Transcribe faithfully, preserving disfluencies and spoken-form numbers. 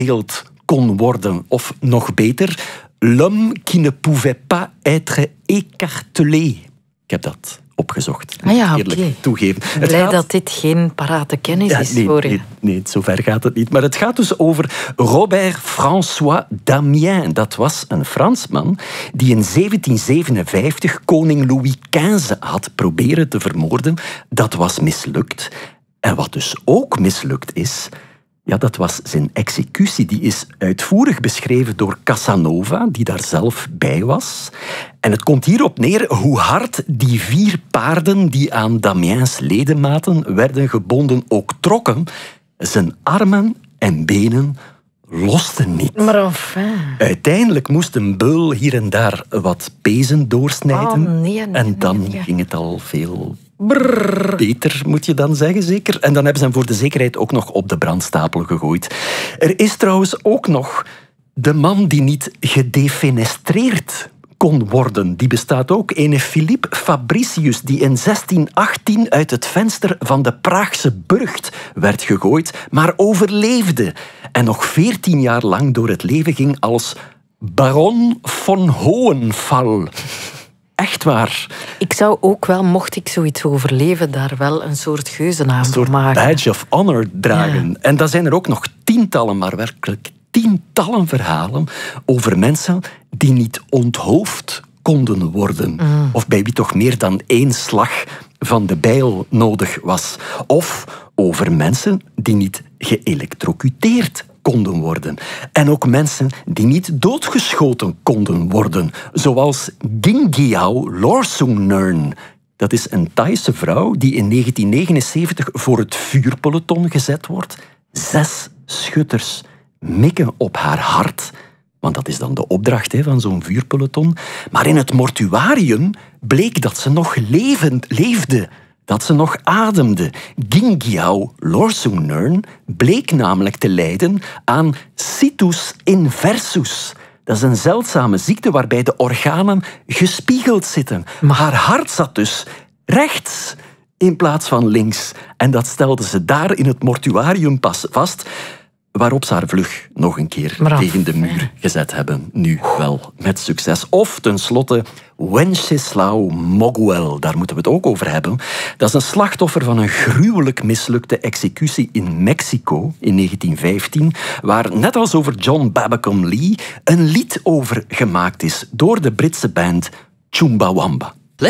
beeld kon worden. Of nog beter, l'homme qui ne pouvait pas être écartelé. Ik heb dat opgezocht. Ah ja, eerlijk okay. toegeven. Ik ben blij gaat... dat dit geen parate kennis ja, is nee, voor je. Nee, nee, zover gaat het niet. Maar het gaat dus over Robert François Damiens. Dat was een Fransman die in zeventien zevenenvijftig koning Louis vijftiende had proberen te vermoorden. Dat was mislukt. En wat dus ook mislukt is... Ja, dat was zijn executie. Die is uitvoerig beschreven door Casanova, die daar zelf bij was. En het komt hierop neer hoe hard die vier paarden die aan Damiens ledematen werden gebonden ook trokken. Zijn armen en benen losten niet. Maar enfin. Uiteindelijk moest een beul hier en daar wat pezen doorsnijden. Oh, nee, nee, en dan nee, nee. ging het al veel... Brrr. Beter, moet je dan zeggen, zeker. En dan hebben ze hem voor de zekerheid ook nog op de brandstapel gegooid. Er is trouwens ook nog de man die niet gedefenestreerd kon worden. Die bestaat ook. Ene Philippe Fabricius, die in zestien achttien uit het venster van de Praagse burcht werd gegooid, maar overleefde. En nog veertien jaar lang door het leven ging als baron von Hohenfall. Echt waar. Ik zou ook wel, mocht ik zoiets overleven, daar wel een soort geuzennaam voor maken. Een soort badge of honor dragen. Ja. En dan zijn er ook nog tientallen, maar werkelijk tientallen verhalen over mensen die niet onthoofd konden worden. Mm. Of bij wie toch meer dan één slag van de bijl nodig was. Of over mensen die niet geëlektrocuteerd konden worden. En ook mensen die niet doodgeschoten konden worden. Zoals Gingyao Lorsungneun. Dat is een Thaise vrouw die in negentien negenenzeventig voor het vuurpeloton gezet wordt. Zes schutters mikken op haar hart. Want dat is dan de opdracht hè, van zo'n vuurpeloton. Maar in het mortuarium bleek dat ze nog levend leefde. Dat ze nog ademde. Gingyao Lorsungneun bleek namelijk te lijden aan situs inversus. Dat is een zeldzame ziekte waarbij de organen gespiegeld zitten. Maar haar hart zat dus rechts in plaats van links. En dat stelde ze daar in het mortuarium pas vast, waarop ze haar vlug nog een keer Braf, tegen de muur ja. gezet hebben. Nu wel met succes. Of tenslotte Wenceslao Moguel, daar moeten we het ook over hebben. Dat is een slachtoffer van een gruwelijk mislukte executie in Mexico in negentien vijftien, waar net als over John Babacom Lee een lied over gemaakt is door de Britse band Chumbawamba.